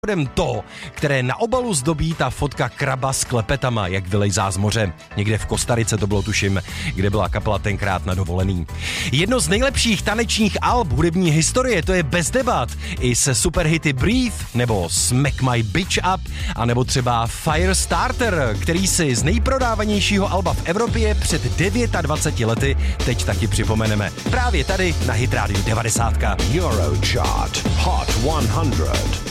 to, které na obalu zdobí ta fotka kraba s klepetama, jak vylejzá z moře. Někde v Kostarice to bylo, tuším, kde byla kapela tenkrát na dovolený. Jedno z nejlepších tanečních alb hudební historie, to je bez debat. I se superhity Breathe, nebo Smack My Bitch Up, anebo třeba Firestarter, který si z nejprodávanějšího alba v Evropě před 29 lety teď taky připomeneme. Právě tady na Hit Radio 90. Eurochart Hot 100.